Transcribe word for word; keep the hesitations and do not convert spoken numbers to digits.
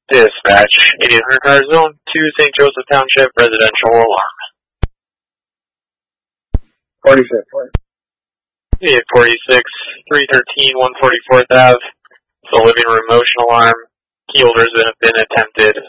Dispatch, eighty hundred car zone, to Saint Joseph Township, residential alarm. forty-six, please. eight forty-six, three thirteen, one forty-fourth Avenue. It's a living room motion alarm. Key holders have been attempted.